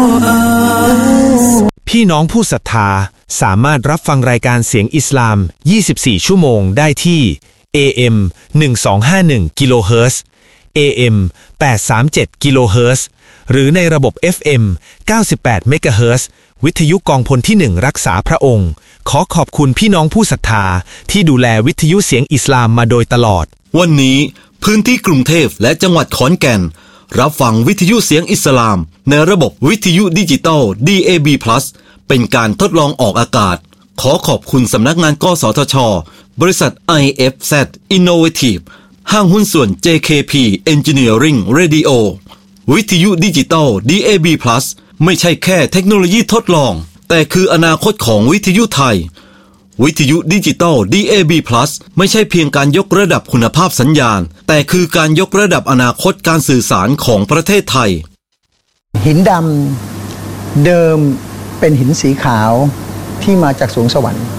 พี่น้องผู้ศรัทธาสามารถรับฟังรายการเสียงอิสลาม24ชั่วโมงได้ที่ AM 1251กิโลเฮิรตซ์ AM 837กิโลเฮิรตซ์หรือในระบบ FM 98เมกะเฮิรตซ์วิทยุกองพลที่1รักษาพระองค์ขอขอบคุณพี่น้องผู้ศรัทธาที่ดูแลวิทยุเสียงอิสลามมาโดยตลอดวันนี้พื้นที่กรุงเทพและจังหวัดขอนแก่นรับฟังวิทยุเสียงอิสลามในระบบวิทยุดิจิตอล DAB+ เป็นการทดลองออกอากาศขอขอบคุณสำนักงานกสทช.บริษัท IFZ Innovative ห้างหุ้นส่วน JKP Engineering Radio วิทยุดิจิตอล DAB+ ไม่ใช่แค่เทคโนโลยีทดลองแต่คืออนาคตของวิทยุไทยวิทยุดิจิตอล DAB+ ไม่ใช่เพียงการยกระดับคุณภาพสัญญาณแต่คือการยกระดับอนาคตการสื่อสารของประเทศไทยหินดำเดิมเป็นหินสีขาวที่มาจากสวงสวรรค์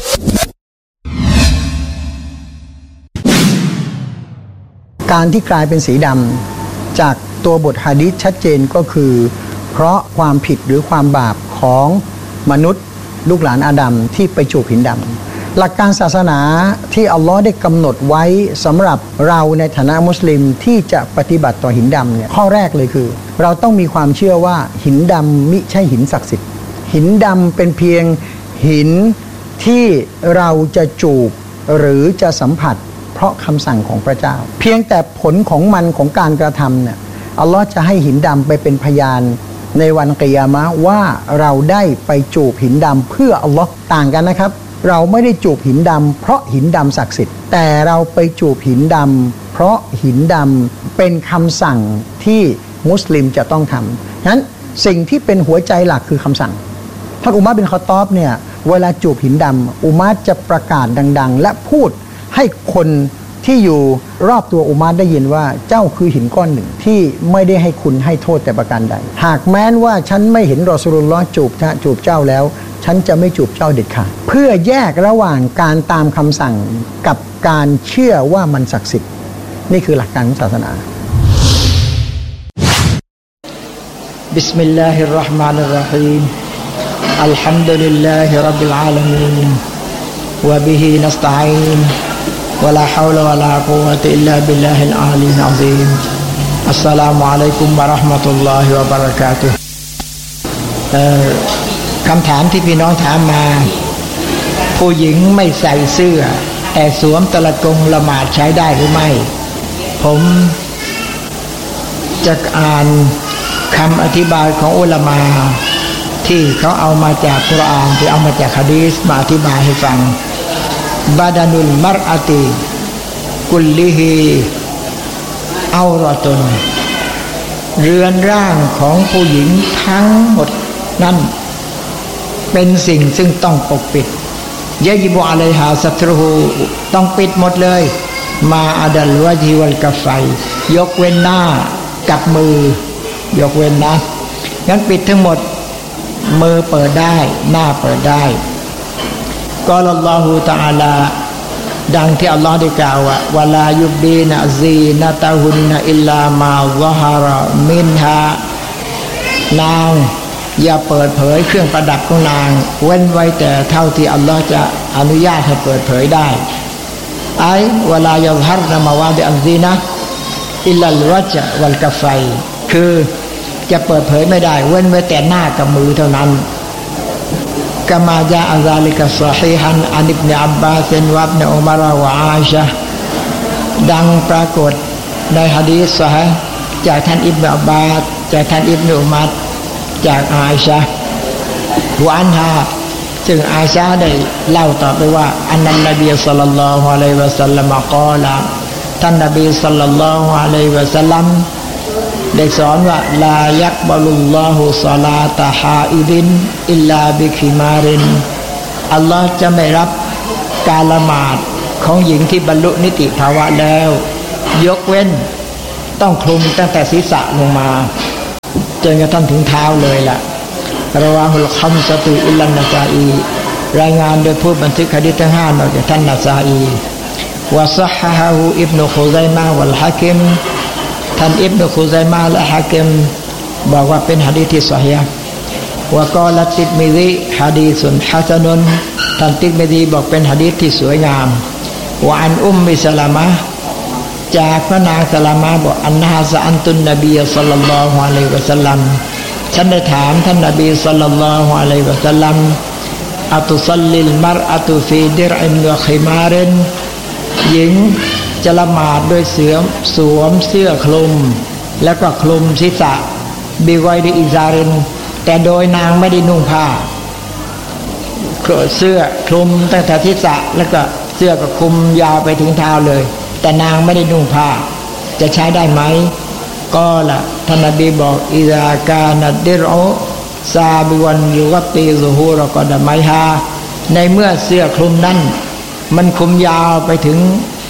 การที่กลายเป็นสีดำจากตัวบทหะดีษชัดเจนก็คือเพราะความผิดหรือความบาปของมนุษย์ลูกหลานอาดัมที่ไปจูบหินดำหลักการศาสนาที่อัลลอฮ์ได้กำหนดไว้สำหรับเราในฐานะมุสลิมที่จะปฏิบัติต่อหินดำเนี่ยข้อแรกเลยคือเราต้องมีความเชื่อว่าหินดำมิใช่หินศักดิ์สิทธิ์หินดำเป็นเพียงหินที่เราจะจูบหรือจะสัมผัสเพราะคำสั่งของพระเจ้าเพียงแต่ผลของมันของการกระทำเนี่ยอัลลอฮ์จะให้หินดำไปเป็นพยานในวันกิยามะห์ว่าเราได้ไปจูบหินดำเพื่ออัลลอฮ์ต่างกันนะครับเราไม่ได้จูบหินดำเพราะหินดำศักดิ์สิทธิ์แต่เราไปจูบหินดำเพราะหินดำเป็นคำสั่งที่มุสลิมจะต้องทำนั้นสิ่งที่เป็นหัวใจหลักคือคำสั่งท่านอุมัรบินคอฏฏอบเนี่ยเวลาจูบหินดำอุมัรจะประกาศดังๆและพูดให้คนที่อยู่รอบตัวอุมัรได้ยินว่าเจ้าคือหินก้อนหนึ่งที่ไม่ได้ให้คุณให้โทษแต่ประการใดหากแม้นว่าฉันไม่เห็นรอซูลุลลอฮ์จูบเจ้าแล้วฉันจะไม่จูบเจ้าเด็ดขาดเพื่อแยกระหว่างการตามคำสั่งกับการเชื่อว่ามันศักดิ์สิทธิ์นี่คือหลักการของศาสนาบิสมิลลาฮิรเราะห์มานิรเราะฮีมอัลฮัมดุลิลลาฮิร็อบบิลอาลามีนวะบิฮินัสตะอีนวะลาฮาวละวะลากุวะตะอิลลาบิลลาฮิลอาลีอัลซีมอัสสลามุอะลัยกุมวะเราะห์มะตุลลอฮิวะบะเราะกาตุฮ์คำถามที่พี่น้องถามมาผู้หญิงไม่ใส่เสื้อแต่สวมตะละกงละหมาดใช้ได้หรือไม่ผมจะอ่านคำอธิบายของอุลามะที่เขาเอามาจากกุรอานที่เอามาจากหะดีษมาอธิบายให้ฟังบาดานุลมัรอะติกุลลิฮิเอารอตุนเรือนร่างของผู้หญิงทั้งหมดนั้นเป็นสิ่งซึ่งต้องปกปิดยะญิบุอะลัยฮาสัตรุฮูต้องปิดหมดเลยมาอาดัลวะญิวัลกัฟไฟยกเว้นหน้ากับมือยกเว้นนะงั้นปิดทั้งหมดมือเปิดได้หน้าเปิดได้กอลัลลอฮุตะอาลาดังที่อัลลอฮ์ได้กล่าวว่าวะลายุบดีนะซีนะตะฮุนนะอิลลามาซะฮาระมินฮานางอย่าเปิดเผยเครื่องประดับของนางเว้นไว้แต่เท่าที่อัลลอฮ์จะอนุญาตให้เปิดเผยได้ไอ้วะลายะฮัรนะมาวาดิอัลซีนะอิลลัลวัจวัลกัฟไฟคือจะเปิดเผยไม่ได้เว้นไว้แต่หน้ากับมือเท่านั้นกะมาญาอะซาลิกะศอฮีฮันอันอิบนุอับบาสวะอิบนุอุมัรวะอาอิชะฮ์ดังปรากฏในหะดีษซอฮีฮ์จากท่านอิบนุอับบาสจากท่านอิบนุอุมัรจากอาอิชะฮ์วะอันฮาซึ่งอาอิชะฮ์ได้เล่าต่อไปว่าอันนันนบีศ็อลลัลลอฮุอะลัยฮิวะซัลลัมกอลาท่านนบีศ็อลลัลลอฮุอะลัยฮิวะซัลลัมได้สอนว่าลายักบัลุลลอฮุศอลาตะฮาอิดินอิลลาบิคิมารินอัลลอฮ์จะไม่รับการละหมาดของหญิงที่บรรลุนิติภาวะแล้วยกเว้นต้องคลุมตั้งแต่ศีรษะลงมาจนกระทั่งถึงเท้าเลยล่ะรอวาฮุลคัมซะตุอิลลันนะซาอีรายงานโดยผู้บันทึกหะดีษทั้ง5นอกจากท่านนะซาอีวะซะฮะฮะฮูอิบนุคุซัยมะฮ์วัลฮะกิมท่านอิบนุคุซัยมะฮ์และฮะกิมบอกว่าเป็นหะดีษที่ซอฮีฮ์วะกอละติรมิซีหะดีษุนฮะซะนุนท่านติรมิซีบอกเป็นหะดีษที่สวยงามวะอันอุมมิสลามะจากพระนางสลามะบอกอันนะฮะซะอันตุนนบีศ็อลลัลลอฮุอะลัยฮิวะซัลลัมฉันได้ถามท่านนบีศ็อลลัลลอฮุอะลัยฮิวะซัลลัมอัตุซัลลิลมัรอะตุฟีดิรอินวะขิมารินหญิงจะละหมาดโดยสวมเสื้อคลุมแล้วก็คลุมศีรษะบิไวดิอิซารินแต่โดยนางไม่ได้นุ่งผ้าเสื้อคลุมตั้งแต่ศีรษะแล้วก็เสื้อก็คลุมยาวไปถึงเท้าเลยแต่นางไม่ได้นุ่งผ้าจะใช้ได้ไหมก็ล่ะท่านนบีบอกอิซากานัดดิรอซาบิวันยุกัตติซุฮูรกอดะไมฮาในเมื่อเสื้อคลุมนั้นมันคลุมยาวไปถึง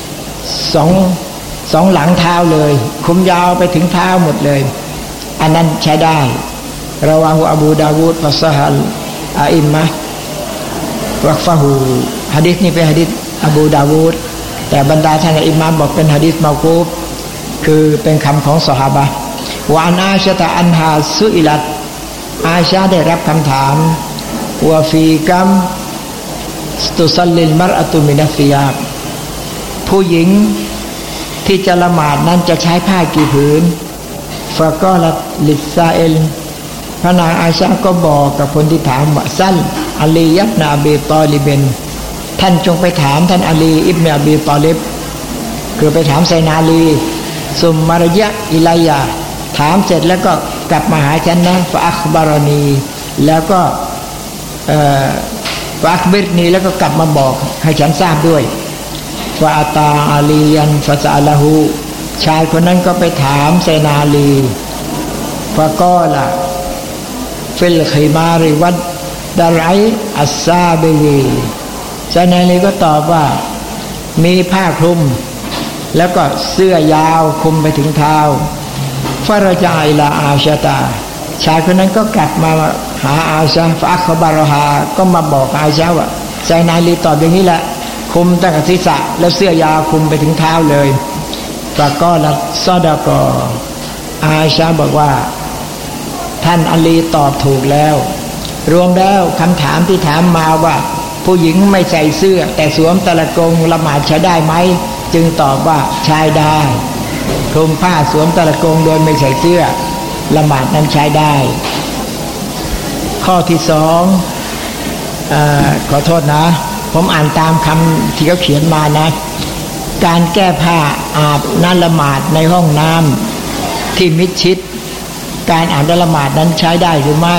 สองหลังเท้าเลยคลุมยาวไปถึงเท้าหมดเลยอันนั้นใช้ได้ราวาหูอบูดาวูดฟะซะฮัลอาอิมมะวักฟะฮูหะดีษนี้เป็นหะดีษอบูดาวูดแต่บรรดาท่านอิหม่ามบอกเป็นหะดีษเมากูฟคือเป็นคำของซอฮาบะห์วะอันอาชะตะอันฮาซุอิลัตอาชะได้รับคำถามวะฟีกัมตุซัลลิลมัรอะตุมินัสซิยาบผู้หญิงที่จะละหมาดนั้นจะใช้ผ้ากี่ผืนฟะกอลัตลิซาเอลพระนางอาชะก็บอกกับคนที่ถามว่าซัลอาลียับนาอบีตอลิบนท่านจงไปถามท่านอาลีอิบนุอบีตอลิบคือไปถามไซนาอาลีซุมมารยะอิลัยยะถามเสร็จแล้วก็กลับมาหาฉันนะฟะอัคบารอนีแล้วก็ฟะอัคบิรนีแล้วก็กลับมาบอกให้ฉันทราบด้วยฟะอาตาอาลียันฟะซะอะละฮูชายคนนั้นก็ไปถามไซนาอาลีฟะกอละฟิลขิมาริวัดดะไรอัสซาบิลีไซนาอาลีก็ตอบว่ามีผ้าคลุมแล้วก็เสื้อยาวคลุมไปถึงเท้าฟะรจาอิลาอาชะตาชายคนนั้นก็กลับมาหาอาชะฟะอัคบารฮาก็มาบอกอาชะว่าไซนาอาลีตอบอย่างนี้แหละคลุมตั้งแต่ศีรษะแล้วเสื้อยาวคลุมไปถึงเท้าเลยฟะกอลัตซอดากออาชะบอกว่าท่านอาลีตอบถูกแล้วรวมแล้วคำถามที่ถามมาว่าผู้หญิงไม่ใส่เสื้อแต่สวมตะละกงละหมาดใช้ได้ไหมจึงตอบว่าใช้ได้คลุมผ้าสวมตะละกงโดยไม่ใส่เสื้อละหมาดนั้นใช้ได้ข้อที่สองขอโทษนะผมอ่านตามคำที่เขาเขียนมานะการแก้ผ้าอาบน้ำละหมาดในห้องน้ำที่มิดชิดการอาบน้ำละหมาดนั้นใช้ได้หรือไม่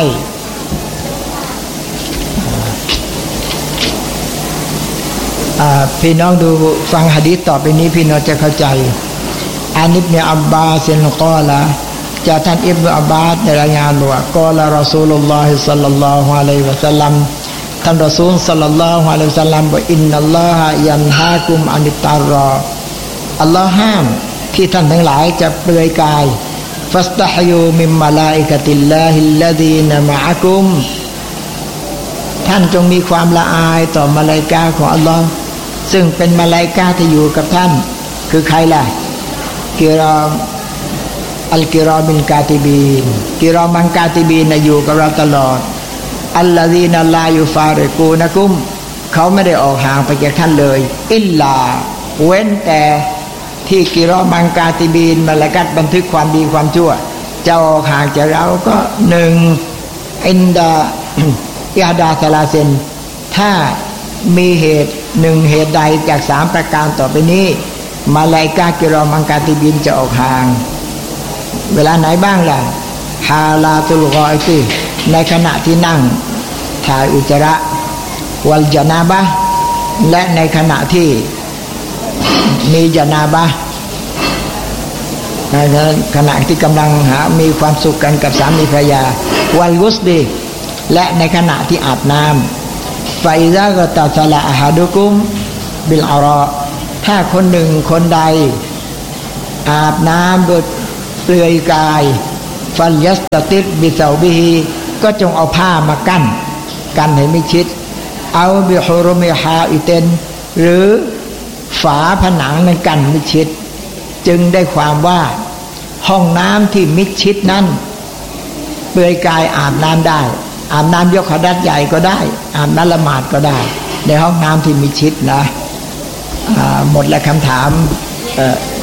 พี่น้องดูฟังหะดีษต่อไปนี้พี่น้องจะเข้าใจอานิบเนอับบาสกอละจากท่านอิบนุอับบาสในรายงานว่ากอละรอซูลุลลอฮิศ็อลลัลลอฮุอะลัยฮิวะซัลลัมท่านรอซูลศ็อลลัลลอฮุอะลัยฮิวะซัลลัมบอกอินนัลลอฮะยันฮากุมอานิตตารออัลลอฮ์ห้ามที่ท่านทั้งหลายจะเปลือยกายฟัสตะฮยูมิมมะลาอิกะติลลาฮิลลดีนะมะอะกุมท่านจงมีความละอายต่อมลาอิกะฮ์ของอัลลอฮ์ซึ่งเป็นมลาอิกะฮ์ที่อยู่กับท่านคือใครล่ะกิรอมอัลกิรอมินกาติบีนกิรอมังกาติบีนอยู่กับเราตลอดอัลลซีนัลลายุฟาริกูนะกุมเขาไม่ได้ออกห่างไปจากท่านเลยอิลลาเว้นแต่ที่กิรอมังกาติบีนมลาอิกะฮ์บันทึกความดีความชั่วจะออกห่างจากเราก็หนึ่งอินดาอิฮดาซาลาเซนถ้ามีเหตุหนึ่งเหตุใดจากสามประการต่อไปนี้มาลาอิกะฮ์กิรอมังกาติบินจะออกห่างเวลาไหนบ้างล่ะฮาลาตุลกออิติในขณะที่นั่งถ่ายอุจจาระวัลญะนาบะห์และในขณะที่มีญะนาบะห์ในขณะที่กำลังมีความสุขกันกับสามีภรรยาวัลกุสดีและในขณะที่อาบน้ำไฟซากตาซาลาอะฮาดุกุมบิลอาราถ้าคนหนึ่งคนใดอาบน้ำโดยเปลือยกายฟัลยัสตติดบิซาบิฮีก็จงเอาผ้ามากั้นให้ไม่ชิดเอาบิฮุรุมิฮาอิเตนหรือฝาผนังนั้นกั้นไม่ชิดจึงได้ความว่าห้องน้ำที่มิดชิดนั้นปลือยกายอาบน้ำได้อาบน้ำยกขดัดใหญ่ก็ได้อาบน้ำละหมาดก็ได้ในห้องน้ำที่มีชิดนะหมดแล้วคำถาม